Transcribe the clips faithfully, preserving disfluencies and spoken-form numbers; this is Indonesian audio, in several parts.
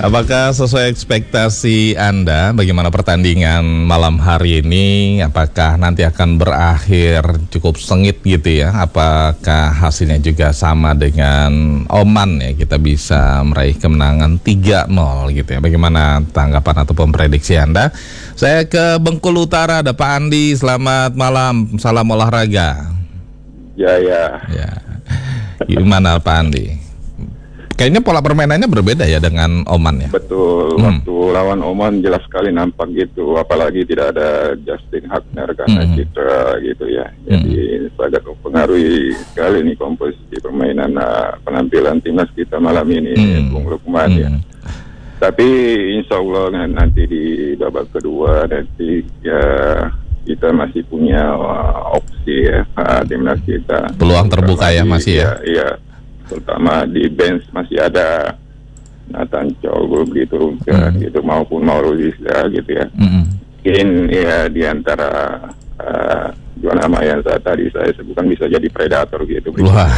Apakah sesuai ekspektasi Anda? Bagaimana pertandingan malam hari ini? Apakah nanti akan berakhir cukup sengit gitu ya? Apakah hasilnya juga sama dengan Oman ya? Kita bisa meraih kemenangan tiga nol gitu ya? Bagaimana tanggapan ataupun prediksi Anda? Saya ke Bengkulu Utara, ada Pak Andi. Selamat malam, salam olahraga. Ya ya. Ya. Gimana Pak Andi? Kayaknya pola permainannya berbeda ya dengan Oman ya. Betul, hmm. waktu lawan Oman jelas sekali nampak gitu, apalagi tidak ada Justin Hagner karena hmm. cedera gitu ya. Jadi hmm. sangat mempengaruhi sekali nih komposisi permainan uh, penampilan timnas kita malam ini, hmm. Bung Lukman hmm. ya. Tapi insya Allah nanti di babak kedua nanti ya kita masih punya uh, opsi ya, uh, timnas kita. Peluang terbuka ya masih ya. Iya. Terutama di bench masih ada Nathan Chow gitu, mm. gitu maupun Maurudis ya, gitu ya. Mm-hmm. Mungkin ya di antara uh, dua nama yang saya, tadi saya sebutkan bisa jadi predator gitu, gitu ya.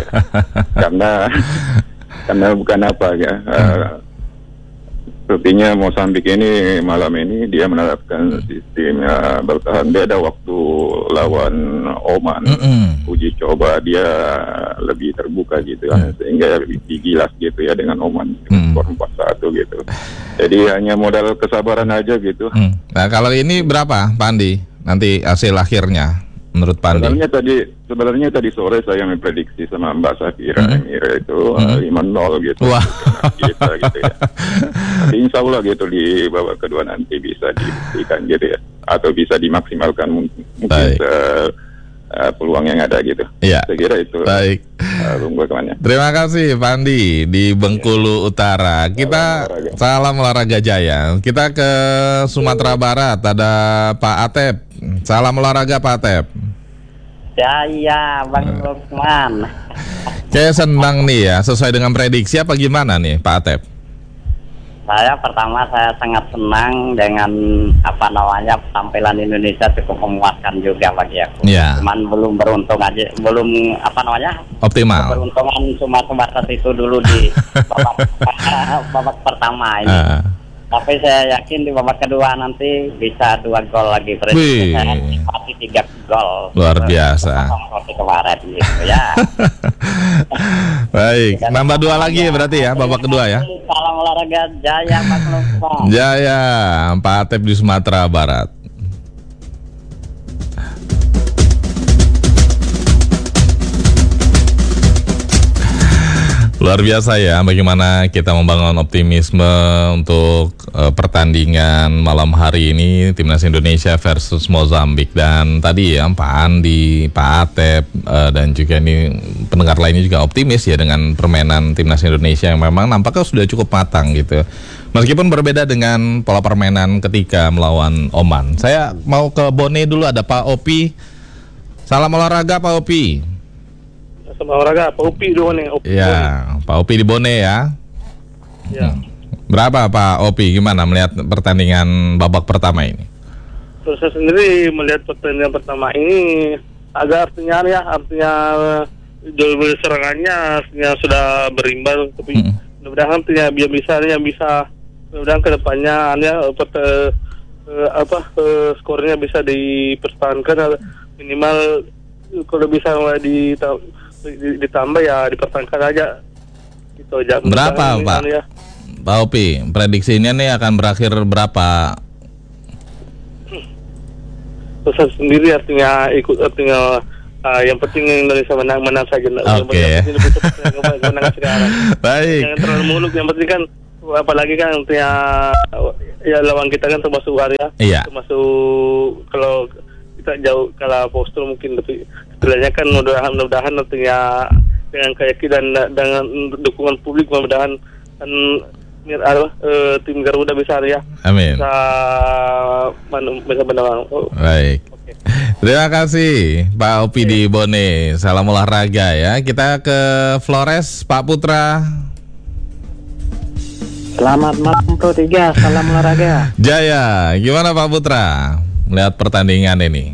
karena karena bukan apa ya. Uh, Sepertinya Mozambik ini malam ini dia menerapkan sistem uh, bertahan beda waktu lawan Oman. Mm-hmm. Uji coba dia lebih terbuka gitu ya, mm. sehingga lebih gilas gitu ya dengan Oman, mm. skor empat satu gitu. Jadi hanya modal kesabaran aja gitu. Mm. Nah kalau ini berapa Pak Andi nanti hasil akhirnya menurut Pak Andi? Sebenarnya tadi sebenarnya tadi sore saya memprediksi sama Mbak Safira mm. Emira itu mm. uh, lima nol gitu. Wah. Kita gitu ya. Tapi insya Allah gitu di babak kedua nanti bisa dibuktikan gitu ya, atau bisa dimaksimalkan mungkin, mungkin se, uh, peluang yang ada gitu. Iya. Saya kira itu. Baik. Uh, Terima kasih Pak Andi di Bengkulu ya. Utara. Kita salam olahraga. salam olahraga jaya. Kita ke Sumatera Barat, ada Pak Atep. Salam olahraga Pak Atep. Ya iya Bang Lukman. Saya senang nih ya, sesuai dengan prediksi apa gimana nih Pak Atep? Saya pertama saya sangat senang dengan apa namanya tampilan Indonesia cukup memuaskan juga bagi aku. Ya. Cuman belum beruntung aja, belum apa namanya optimal. Beruntungan cuma sebatas itu dulu di babak, babak pertama ini. Uh. Tapi saya yakin di babak kedua nanti bisa dua gol lagi. Prediksi saya pasti tiga gol. Luar biasa. Seperti kemarin gitu ya. Baik, nambah dua lagi ya berarti ya babak kedua ya. Salam olahraga jaya Pak Lukman. Jaya, Pak Atep di Sumatera Barat. Luar biasa ya, bagaimana kita membangun optimisme untuk uh, pertandingan malam hari ini Timnas Indonesia versus Mozambik. Dan tadi ya Pak Andi, Pak Atep uh, dan juga ini pendengar lainnya juga optimis ya dengan permainan Timnas Indonesia yang memang nampaknya sudah cukup matang gitu. Meskipun berbeda dengan pola permainan ketika melawan Oman. Saya mau ke Bone dulu, ada Pak Opi. Salam olahraga Pak Opi. Sama olahraga, Pak Upi di Bone. Ya, Pak Upi di Bone ya. Ya. Berapa Pak Opi, gimana melihat pertandingan babak pertama ini? Terus saya sendiri melihat pertandingan pertama ini agak artinya ya, artinya jual serangannya artinya sudah berimbang, tapi hmm. mudah-mudahan artinya biar bisa, yang bisa mudah-mudahan kedepannya ya perte, uh, apa uh, skornya bisa dipertahankan minimal kalau bisa di ditambah ya dipertahankan aja gitu aja. Berapa Pak? Ya. Pak Opi, prediksinya nih akan berakhir berapa? Terus sendiri artinya ikut artinya uh, yang penting Indonesia menang menang saja. Oke. Okay. Menang sekarang. Baik. Jangan terlalu muluk, yang penting kan apalagi kan artinya ya lawan kita kan termasuk area. Iya. Termasuk kalau kita jauh kalah postur mungkin lebih sebenarnya kan mudah-mudahan mudah-mudahan nantinya dengan keyakinan dan dengan dukungan publik mudah-mudahan kan uh, tim Garuda bisa ya. Amin. Bisa bisa menang. Oh. Baik. Okay. Terima kasih Pak Opi yeah. di Bone. Salam olahraga ya. Kita ke Flores, Pak Putra. Selamat malam Pro tiga, salam olahraga. Jaya, gimana Pak Putra melihat pertandingan ini?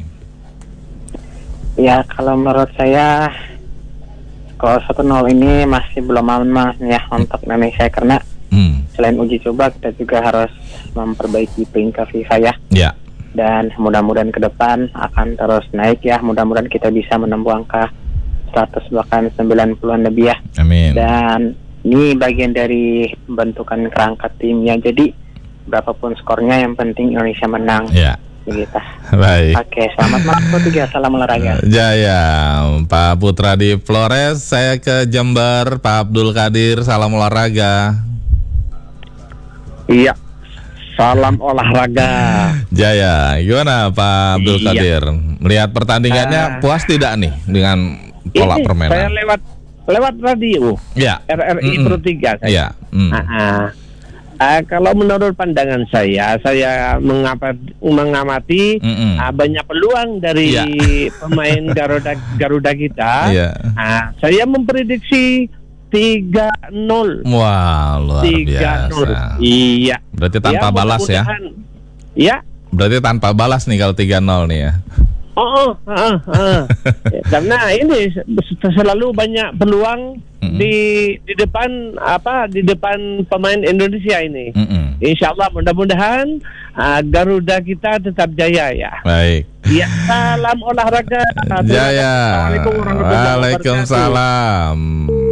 Ya kalau menurut saya skor satu nol ini masih belum aman ya untuk Indonesia karena hmm. selain uji coba kita juga harus memperbaiki peringkat FIFA ya. Ya. Dan mudah-mudahan ke depan akan terus naik ya. Mudah-mudahan kita bisa menembus angka seratus bahkan sembilan puluhan lebih ya. Amin. Dan ini bagian dari pembentukan kerangka timnya. Jadi berapapun skornya yang penting Indonesia menang. Ya. Begitu. Baik. Oke, selamat malam Pro tiga, salam olahraga. Jaya, Pak Putra di Flores. Saya ke Jember, Pak Abdul Qadir, salam olahraga. Iya, salam olahraga. Jaya, gimana Pak Abdul Iya. Qadir? Melihat pertandingannya Uh, puas tidak nih dengan pola Ini permainan? saya lewat lewat radio Ya. R R I Mm-mm. Pro tiga saya. Ya. Mm. Ah, ah. Ah, kalau menurut pandangan saya, saya mengamati, mengamati Mm-mm. ah, banyak peluang dari Iya. pemain Garuda Garuda kita. Iya. Ah, saya memprediksi tiga nol. Wah, luar tiga nol. biasa. Iya. Berarti tanpa Ya, balas ya? mudah-mudahan- Ya. Berarti tanpa balas nih kalau tiga nol nih ya. Oh, oh, ah, ah. Ya, karena ini selalu banyak peluang Mm-mm. di di depan apa di depan pemain Indonesia ini. Mm-mm. Insya Allah mudah-mudahan ah, Garuda kita tetap jaya ya. Baik. Ya, salam olahraga. Jaya. Assalamualaikum warahmatullahi wabarakatuh. Waalaikumsalam.